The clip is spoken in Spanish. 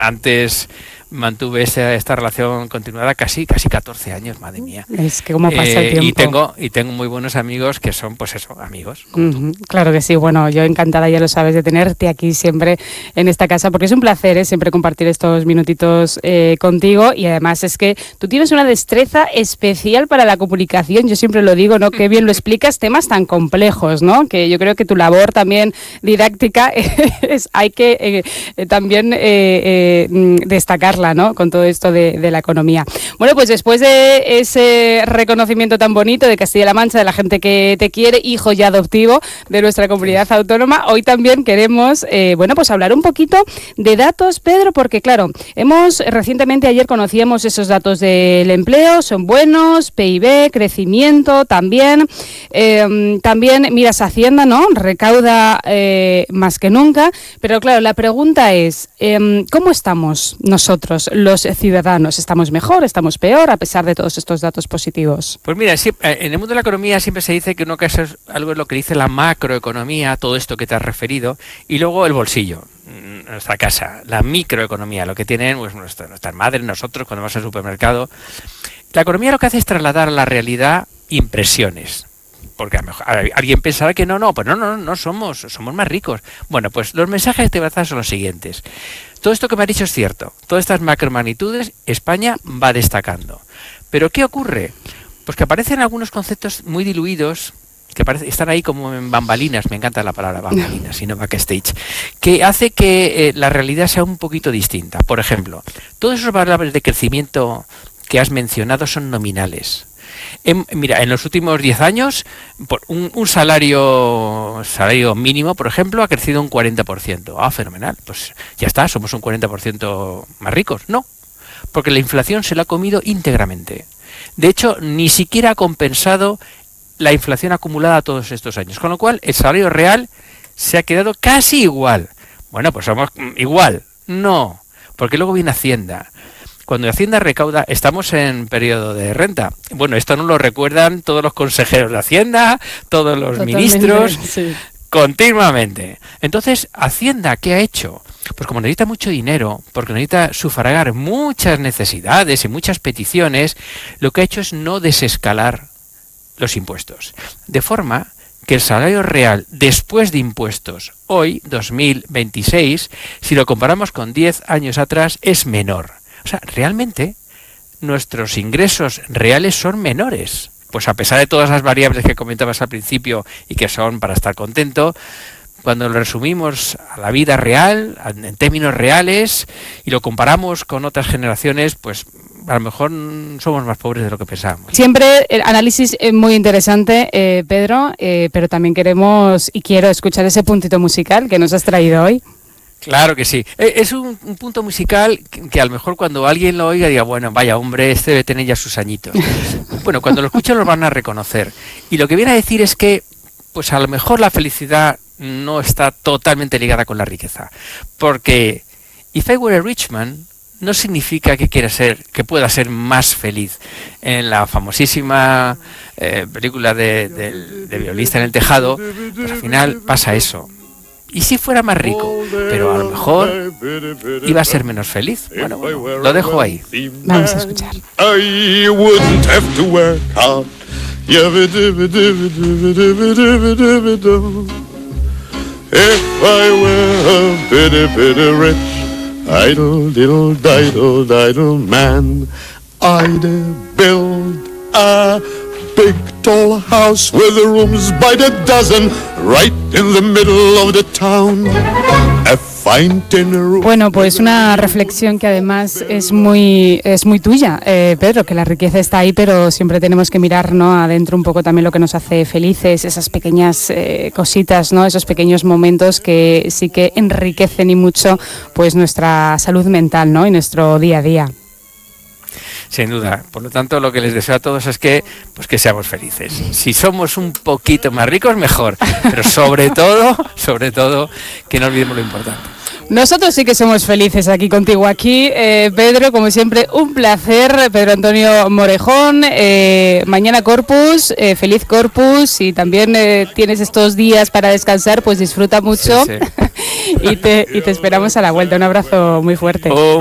antes mantuve esta relación continuada casi 14 años, madre mía. Es que cómo pasa el tiempo. Y tengo muy buenos amigos que son, pues eso, amigos. Claro que sí. Bueno, yo encantada, ya lo sabes, de tenerte aquí siempre en esta casa, porque es un placer siempre compartir estos minutitos contigo, y además es que tú tienes una destreza especial para la comunicación. Yo siempre lo digo, ¿no? Qué bien lo explicas, temas tan complejos, ¿no? Que yo creo que tu labor también didáctica hay que también destacarla, ¿no? Con todo esto de la economía. Bueno, pues después de ese reconocimiento tan bonito de Castilla-La Mancha, de la gente que te quiere, hijo ya adoptivo de nuestra comunidad autónoma, hoy también queremos, pues hablar un poquito de datos, Pedro, porque claro, recientemente ayer conocíamos esos datos del empleo, son buenos, PIB, crecimiento también, miras Hacienda, ¿no? Recauda más que nunca, pero claro, la pregunta es, ¿cómo estamos nosotros, los ciudadanos? ¿Estamos mejor, estamos peor, a pesar de todos estos datos positivos? Pues mira, en el mundo de la economía siempre se dice que uno que es algo es lo que dice la macroeconomía, todo esto que te has referido, y luego el bolsillo, nuestra casa, la microeconomía, lo que tienen pues, nuestras madres, nosotros cuando vamos al supermercado. La economía lo que hace es trasladar a la realidad impresiones. Porque a lo mejor alguien pensará que no somos más ricos. Bueno, pues los mensajes que te voy a dar son los siguientes. Todo esto que me has dicho es cierto. Todas estas macromagnitudes, España va destacando. ¿Pero qué ocurre? Pues que aparecen algunos conceptos muy diluidos, que están ahí como en bambalinas, me encanta la palabra bambalinas y no backstage, que hace que la realidad sea un poquito distinta. Por ejemplo, todos esos valores de crecimiento que has mencionado son nominales. Mira, en los últimos 10 años, un salario mínimo, por ejemplo, ha crecido un 40%. Ah, fenomenal. Pues ya está, somos un 40% más ricos. No, porque la inflación se la ha comido íntegramente. De hecho, ni siquiera ha compensado la inflación acumulada todos estos años. Con lo cual, el salario real se ha quedado casi igual. Bueno, pues somos igual. No, porque luego viene Hacienda. Cuando Hacienda recauda, estamos en periodo de renta. Bueno, esto no lo recuerdan todos los consejeros de Hacienda, todos los ministros, sí, continuamente. Entonces, Hacienda, ¿qué ha hecho? Pues como necesita mucho dinero, porque necesita sufragar muchas necesidades y muchas peticiones, lo que ha hecho es no desescalar los impuestos. De forma que el salario real después de impuestos, hoy, 2026, si lo comparamos con 10 años atrás, es menor. O sea, realmente nuestros ingresos reales son menores. Pues a pesar de todas las variables que comentabas al principio y que son para estar contento, cuando lo resumimos a la vida real, en términos reales, y lo comparamos con otras generaciones, pues a lo mejor somos más pobres de lo que pensábamos. Siempre el análisis es muy interesante, Pedro, pero también quiero escuchar ese puntito musical que nos has traído hoy. Claro que sí. Es un punto musical que a lo mejor cuando alguien lo oiga diga, bueno, vaya hombre, este debe tener ya sus añitos. Bueno, cuando lo escuchen lo van a reconocer. Y lo que viene a decir es que, pues a lo mejor la felicidad no está totalmente ligada con la riqueza. Porque if I were a rich man no significa que pueda ser más feliz. En la famosísima película de Violista en el tejado, pues al final pasa eso. ¿Y si fuera más rico? Pero a lo mejor iba a ser menos feliz. Bueno, lo dejo ahí. Vamos a escuchar. I wouldn't have to work hard. If I were a bitty rich, idle man, I'd build a big tall house with rooms by the dozen, right in the middle of the town. A fine tin room. Bueno, pues una reflexión que además es muy tuya, Pedro, que la riqueza está ahí, pero siempre tenemos que mirar, ¿no?, adentro un poco también lo que nos hace felices, esas pequeñas cositas, ¿no?, esos pequeños momentos que sí que enriquecen y mucho pues nuestra salud mental, ¿no?, y nuestro día a día. Sin duda. Por lo tanto, lo que les deseo a todos es que seamos felices. Si somos un poquito más ricos, mejor. Pero sobre todo, que no olvidemos lo importante. Nosotros sí que somos felices aquí contigo. Pedro, como siempre, un placer. Pedro Antonio Morejón, mañana Corpus, feliz Corpus, y también tienes estos días para descansar, pues disfruta mucho. Sí. y te esperamos a la vuelta. Un abrazo muy fuerte.